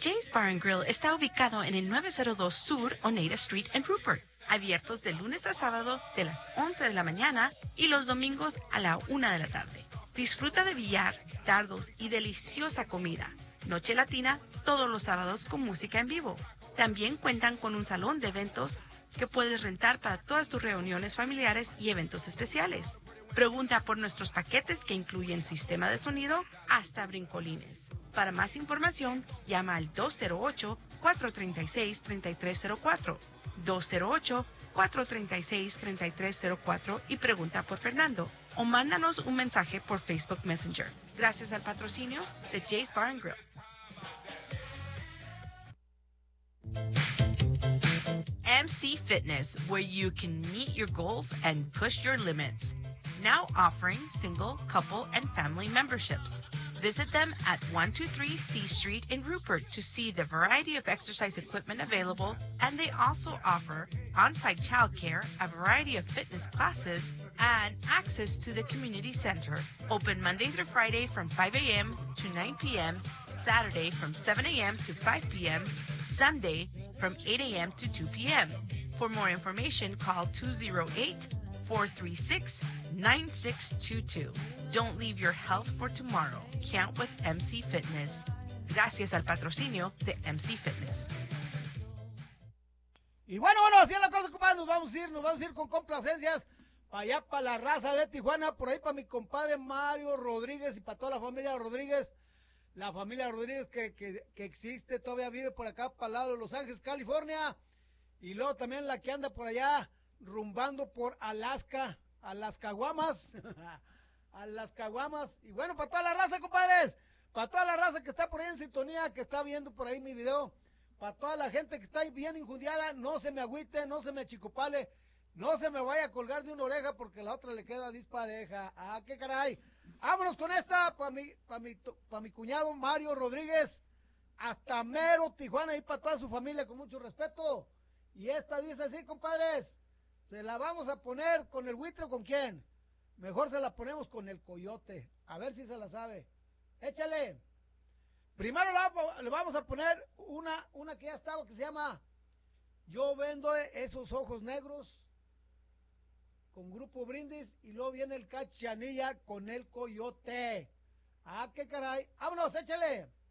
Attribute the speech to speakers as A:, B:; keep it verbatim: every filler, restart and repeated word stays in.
A: Jay's Bar and Grill está ubicado en el nueve cero dos Sur Oneida Street en Rupert. Abiertos de lunes a sábado de las once de la mañana y los domingos a la una de la tarde. Disfruta de billar, dardos y deliciosa comida. Noche Latina todos los sábados con música en vivo. También cuentan con un salón de eventos que puedes rentar para todas tus reuniones familiares y eventos especiales. Pregunta por nuestros paquetes que incluyen sistema de sonido hasta brincolines. Para más información, llama al dos cero ocho, cuatro tres seis, tres tres cero cuatro, dos cero ocho, cuatro tres seis, tres tres cero cuatro y pregunta por Fernando o mándanos un mensaje por Facebook Messenger. Gracias al patrocinio de Jay's Bar and Grill. M C Fitness, where you can meet your goals and push your limits. Now offering single, couple, and family memberships. Visit them at one two three C Street in Rupert to see the variety of exercise equipment available, and they also offer on-site childcare, a variety of fitness classes, and access to the community center. Open Monday through Friday from five a.m. to nine p.m., Saturday from seven a.m. to five p.m., Sunday from eight a.m. to two p.m. For more information, call two oh eight, four three six, nine six two two. Don't leave your health for tomorrow. Count with M C Fitness. Gracias al patrocinio de M C Fitness.
B: Y bueno, bueno, así es la cosa, compadre. Nos vamos a ir, nos vamos a ir con complacencias para allá, para la raza de Tijuana, por ahí para mi compadre Mario Rodríguez y para toda la familia Rodríguez. La familia Rodríguez que, que, que existe, todavía vive por acá, para el lado de Los Ángeles, California. Y luego también la que anda por allá, rumbando por Alaska, a las caguamas. A las caguamas. Y bueno, para toda la raza, compadres. Para toda la raza que está por ahí en sintonía, que está viendo por ahí mi video. Para toda la gente que está ahí bien injundiada, no se me agüite, no se me achicopale. No se me vaya a colgar de una oreja porque la otra le queda dispareja. Ah, qué caray. Vámonos con esta para mi, para mi, para mi cuñado Mario Rodríguez. Hasta mero Tijuana y para toda su familia con mucho respeto. Y esta dice así, compadres. Se la vamos a poner con el buitre o con quién. Mejor se la ponemos con el coyote. A ver si se la sabe. Échale. Primero la, le vamos a poner una, una que ya estaba que se llama Yo vendo esos ojos negros con Grupo Brindis. Y luego viene el Cachanilla con el coyote. Ah, qué caray. Vámonos, échale.